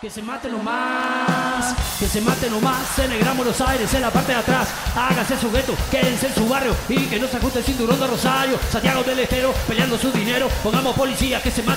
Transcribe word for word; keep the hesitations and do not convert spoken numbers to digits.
Que se mate nomás, que se mate nomás en el Gran Buenos Aires, en la parte de atrás. Hágase su gueto, quédense en su barrio y que no se ajuste el cinturón de Rosario. Santiago del Estero, peleando su dinero. Pongamos policía, que se mate.